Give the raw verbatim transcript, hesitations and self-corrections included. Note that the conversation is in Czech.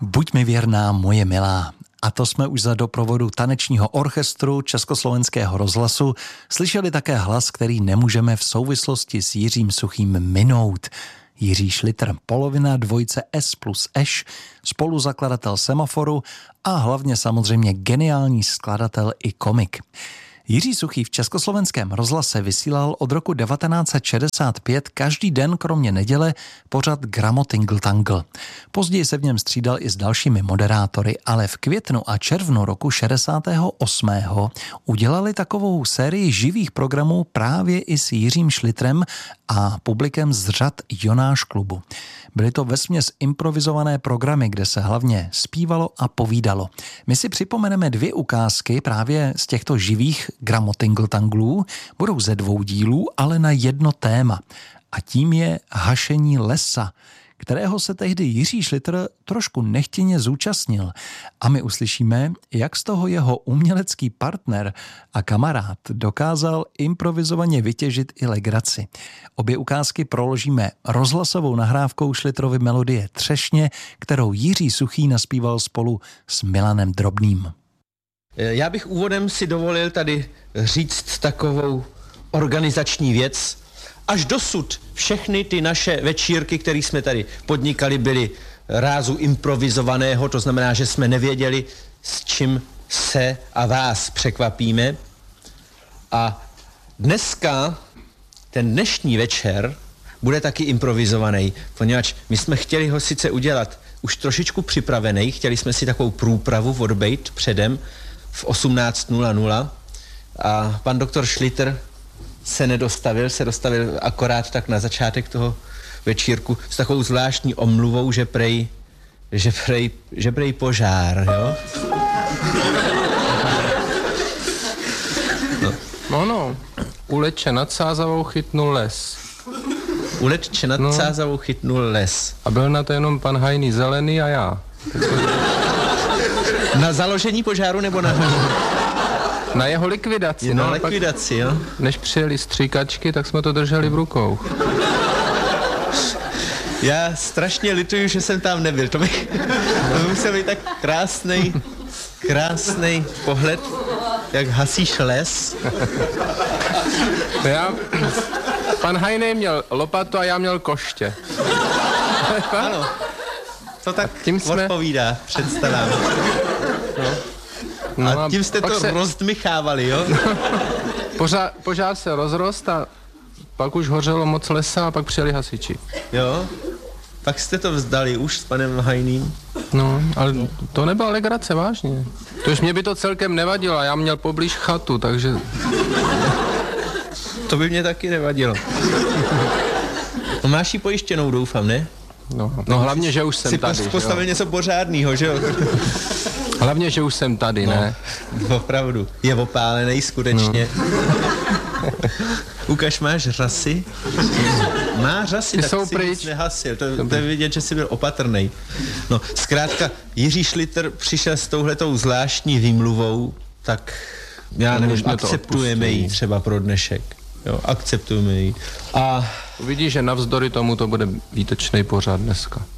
Buď mi věrná, moje milá. A to jsme už za doprovodu tanečního orchestru Československého rozhlasu slyšeli také hlas, který nemůžeme v souvislosti s Jiřím Suchým minout. Jiří Šlitr, polovina dvojce S plus Eš, spoluzakladatel Semaforu a hlavně samozřejmě geniální skladatel i komik. Jiří Suchý v Československém rozhlase vysílal od roku devatenáct set šedesát pět každý den kromě neděle pořad Gramotingl Tangl. Později se v něm střídal i s dalšími moderátory, ale v květnu a červnu roku šedesátého osmého udělali takovou sérii živých programů právě i s Jiřím Šlitrem a publikem z řad Jonáš klubu. Byly to vesměs improvizované programy, kde se hlavně zpívalo a povídalo. My si připomeneme dvě ukázky právě z těchto živých Gramotingl Tanglů. Budou ze dvou dílů, ale na jedno téma. A tím je hašení lesa, kterého se tehdy Jiří Šlitr trošku nechtěně zúčastnil. A my uslyšíme, jak z toho jeho umělecký partner a kamarád dokázal improvizovaně vytěžit i legraci. Obě ukázky proložíme rozhlasovou nahrávkou Šlitrovy melodie Třešně, kterou Jiří Suchý naspíval spolu s Milanem Drobným. Já bych úvodem si dovolil tady říct takovou organizační věc. Až dosud všechny ty naše večírky, které jsme tady podnikali, byly rázu improvizovaného, to znamená, že jsme nevěděli, s čím se a vás překvapíme. A dneska, ten dnešní večer, bude taky improvizovaný, poněvadž my jsme chtěli ho sice udělat už trošičku připravený, chtěli jsme si takovou průpravu odbejt předem v osmnáct nula nula a pan doktor Šlitr se nedostavil, se dostavil akorát tak na začátek toho večírku s takovou zvláštní omluvou, že prej, že prej, že prej požár, jo? No. no, no, uleče nad Sázavou chytnul les. Uleče nad no. Sázavou chytnul les. A byl na to jenom pan Hajný Zelený a já. Na založení požáru nebo na... Na jeho likvidaci. Na no, likvidaci, jo. Než přijeli stříkačky, tak jsme to drželi v rukou. Já strašně lituju, že jsem tam nebyl. To bych, to by musel být tak krásnej, krásnej pohled, jak hasíš les. Já, pan Hajnej měl lopatu a já měl koště. Ano, to tak tím jsme... odpovídá představám. No. No a tím jste to se... rozdmychávali, jo? Požár, požár se rozrost a pak už hořelo moc lesa a pak přijeli hasiči. Jo? Pak jste to vzdali už s panem Hajným? No, ale to nebyla legrace, vážně. Tož mě by to celkem nevadilo, já měl poblíž chatu, takže... To by mě taky nevadilo. No máš ji pojištěnou, doufám, ne? No, no hlavně, že už jsem si tady, si postavil že něco pořádnýho, že jo? Hlavně, že už jsem tady, no, ne? Opravdu. Je opálený skutečně. No. Ukaž, máš řasy? Má řasy, Ty tak jsou si pryč. nic nehasil. To, to je vidět, že jsi byl opatrnej. No, zkrátka, Jiří Šlitr přišel s touhletou zvláštní výmluvou, tak já nevím, akceptujeme ji třeba pro dnešek. Jo, akceptujeme ji. A uvidíš, že navzdory tomu to bude výtečný pořád dneska.